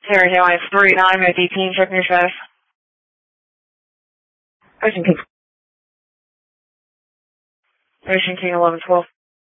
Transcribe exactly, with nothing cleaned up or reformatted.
Sierra Hill, it's three nine, with eighteen, checking your status. Ocean King. Ocean King, eleven twelve.